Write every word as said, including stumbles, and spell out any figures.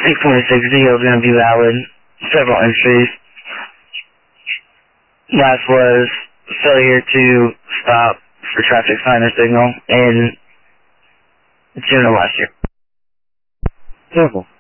six twenty-six video is going to be valid. Several entries. Last was failure to stop for traffic sign or signal in June of last year. Careful.